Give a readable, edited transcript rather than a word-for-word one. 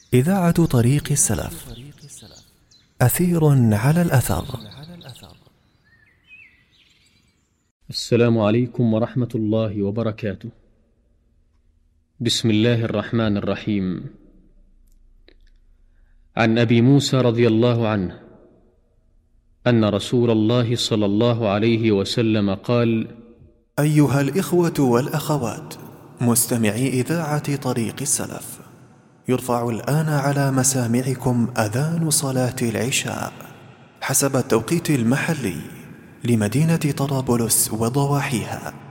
إذاعة طريق السلف، أثير على الأثر. السلام عليكم ورحمة الله وبركاته. بسم الله الرحمن الرحيم. عن أبي موسى رضي الله عنه أن رسول الله صلى الله عليه وسلم قال: أيها الإخوة والأخوات مستمعي إذاعة طريق السلف، يرفع الآن على مسامعكم أذان صلاة العشاء حسب التوقيت المحلي لمدينة طرابلس وضواحيها.